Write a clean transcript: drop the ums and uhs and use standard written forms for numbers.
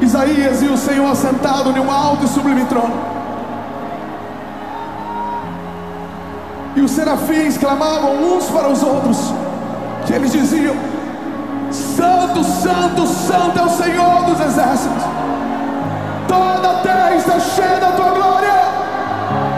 Isaías e o Senhor assentado em um alto e sublime trono. E os serafins clamavam uns para os outros, que eles diziam: Santo, Santo, Santo é o Senhor